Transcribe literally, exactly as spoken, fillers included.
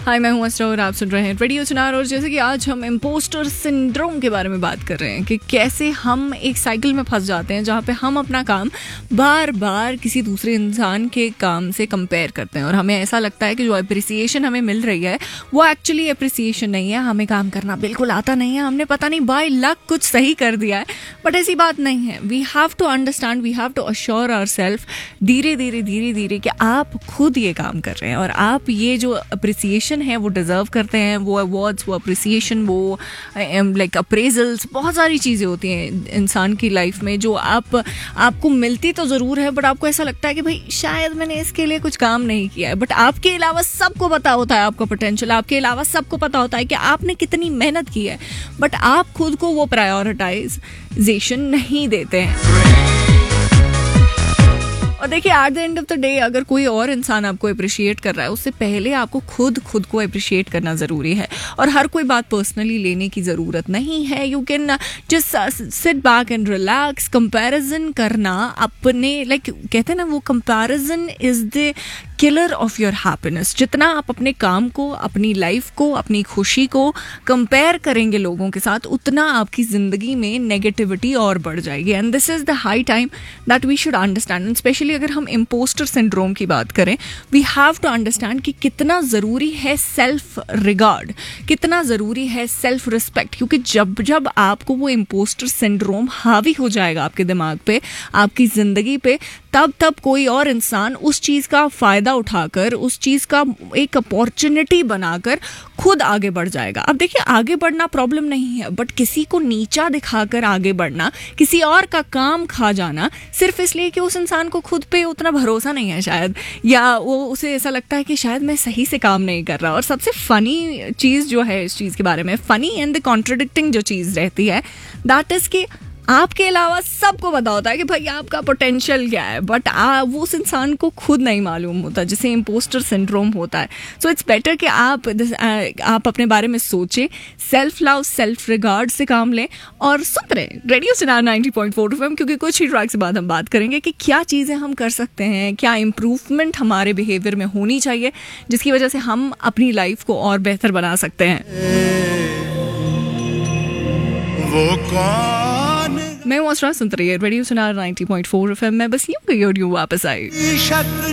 हाय, मैं हूँ अस्रा और आप सुन रहे हैं रेडियो सुनार। और जैसे कि आज हम इम्पोस्टर सिंड्रोम के बारे में बात कर रहे हैं कि कैसे हम एक साइकिल में फंस जाते हैं जहाँ पे हम अपना काम बार बार किसी दूसरे इंसान के काम से कंपेयर करते हैं और हमें ऐसा लगता है कि जो अप्रिसिएशन हमें मिल रही है वो एक्चुअली अप्रिसिएशन नहीं है। हमें काम करना बिल्कुल आता नहीं है, हमने पता नहीं बाय लक कुछ सही कर दिया है, बट ऐसी बात नहीं है। We have to understand, we have to assure ourselves धीरे धीरे धीरे धीरे कि आप खुद ये काम कर रहे हैं और आप ये जो अप्रिसिएशन है वो डिज़र्व करते हैं। वो अवार्ड्स, वो अप्रिसिएशन, वो लाइक अप्रेजल्स, बहुत सारी चीज़ें होती हैं इंसान की लाइफ में जो आप आपको मिलती तो ज़रूर है, बट आपको ऐसा लगता है कि भाई शायद मैंने इसके लिए कुछ काम नहीं किया है। बट आपके अलावा सबको पता होता है आपका पोटेंशियल, आपके अलावा सबको पता होता है कि आपने कितनी मेहनत की है, बट आप खुद को वो प्रायोरिटाइजेशन नहीं देते हैं। और देखिए, at the end of the day अगर कोई और इंसान आपको अप्रिशिएट कर रहा है उससे पहले आपको खुद खुद को अप्रिशिएट करना ज़रूरी है। और हर कोई बात पर्सनली लेने की ज़रूरत नहीं है। You can just sit back and relax. Comparison करना अपने, लाइक like, कहते हैं ना, वो comparison is the killer of your happiness. जितना आप अपने काम को, अपनी लाइफ को, अपनी खुशी को कंपेयर करेंगे लोगों के साथ, उतना आपकी ज़िंदगी में नेगेटिविटी और बढ़ जाएगी। And this is the high time that we should understand. And specially अगर हम इम्पोस्टर सिंड्रोम की बात करें, वी हैव टू अंडरस्टैंड कि कितना ज़रूरी है सेल्फ रिगार्ड, कितना ज़रूरी है सेल्फ रिस्पेक्ट। क्योंकि जब जब आपको वो इम्पोस्टर सिंड्रोम हावी हो जाएगा आपके दिमाग पे, आपकी ज़िंदगी पे, तब तब कोई और इंसान उस चीज़ का फ़ायदा उठाकर, उस चीज़ का एक अपॉर्चुनिटी बनाकर खुद आगे बढ़ जाएगा। अब देखिए, आगे बढ़ना प्रॉब्लम नहीं है, बट किसी को नीचा दिखाकर आगे बढ़ना, किसी और का काम खा जाना सिर्फ इसलिए कि उस इंसान को खुद पे उतना भरोसा नहीं है शायद, या वो उसे ऐसा लगता है कि शायद मैं सही से काम नहीं कर रहा। और सबसे फ़नी चीज़ जो है इस चीज़ के बारे में, फ़नी एंड द कॉन्ट्रडिक्टिंग जो चीज़ रहती है, दैट इज़ कि आपके अलावा सबको पता होता है कि भाई आपका पोटेंशियल क्या है, बट वो उस इंसान को खुद नहीं मालूम होता, जिसे इम्पोस्टर सिंड्रोम होता है। सो इट्स बेटर कि आप आप अपने बारे में सोचें, सेल्फ लव, सेल्फ रिगार्ड से काम लें और सुन रहे रेडियो सुनार नाइंटी पॉइंट फोर एफएम, क्योंकि कुछ ही ट्रैक के बाद हम बात करेंगे कि क्या चीज़ें हम कर सकते हैं, क्या इम्प्रूवमेंट हमारे बिहेवियर में होनी चाहिए जिसकी वजह से हम अपनी लाइफ को और बेहतर बना सकते हैं। वो कौन? मैं हूँ अस्रा, सुनते रहिए रेडियो सुनार नाइंटी पॉइंट फोर एफएम में। बस यूं गई और यूं वापस आई।